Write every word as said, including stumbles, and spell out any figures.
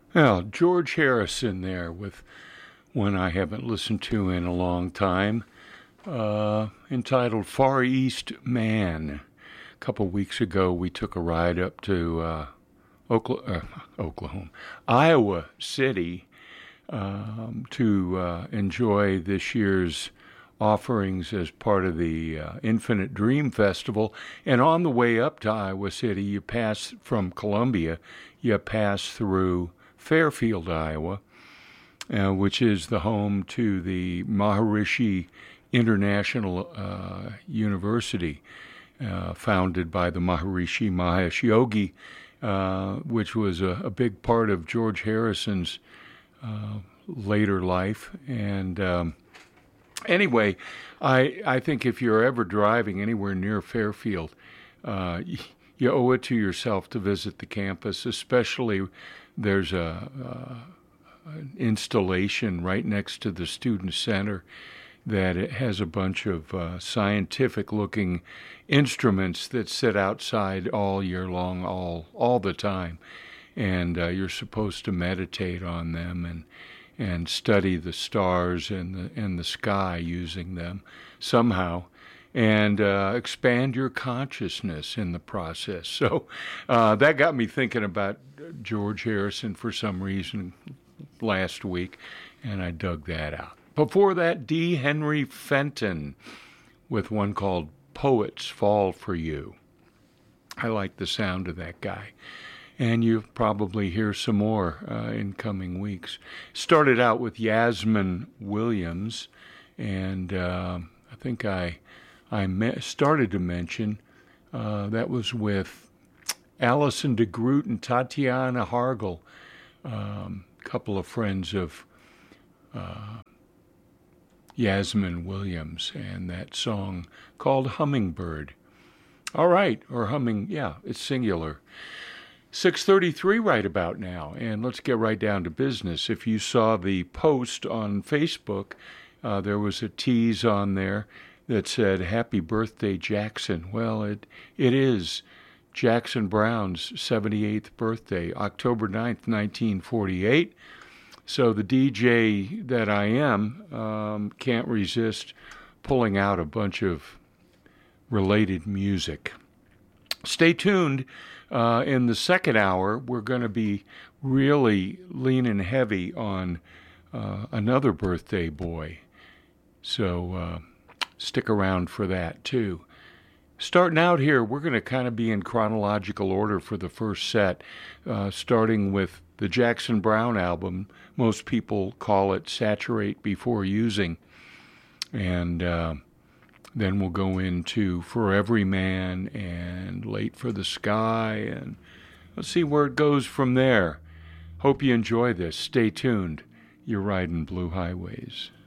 Well, George Harrison there with one I haven't listened to in a long time, uh, entitled Far East Man. A couple weeks ago, we took a ride up to uh, Oklahoma, uh, Oklahoma, Iowa City um, to uh, enjoy this year's offerings as part of the uh, Infinite Dream Festival. And on the way up to Iowa City, you pass from Columbia, you pass through Fairfield, Iowa, uh, which is the home to the Maharishi International uh, University, uh, founded by the Maharishi Mahesh Yogi, uh, which was a, a big part of George Harrison's uh, later life. And um, anyway, I I think if you're ever driving anywhere near Fairfield, uh, you owe it to yourself to visit the campus. Especially, there's a, uh, an installation right next to the student center that it has a bunch of uh, scientific-looking instruments that sit outside all year long, all all the time, and uh, you're supposed to meditate on them and and study the stars and the and the sky using them somehow, and uh, expand your consciousness in the process. So uh, that got me thinking about George Harrison for some reason last week, and I dug that out. Before that, D. Henry Fenton with one called Poets Fall for You. I like the sound of that guy. And you'll probably hear some more uh, in coming weeks. Started out with Yasmin Williams, and uh, I think I I me- started to mention uh, that was with Alison DeGroot and Tatiana Hargel, a um, couple of friends of uh, Yasmin Williams, and that song called Hummingbird. All right, or humming, yeah, it's singular. six thirty-three right about now, and let's get right down to business. If you saw the post on Facebook, uh, there was a tease on there that said, Happy Birthday, Jackson. Well, it it is Jackson Browne's seventy-eighth birthday, October ninth, nineteen forty-eight. So the D J that I am um, can't resist pulling out a bunch of related music. Stay tuned. Uh, in the second hour, we're going to be really leaning heavy on uh, another birthday boy. So uh, stick around for that, too. Starting out here, we're going to kind of be in chronological order for the first set, uh, starting with the Jackson Browne album. Most people call it Saturate Before Using. And uh, then we'll go into For Every Man and Late for the Sky, and let's see where it goes from there. Hope you enjoy this. Stay tuned. You're riding Blue Highways.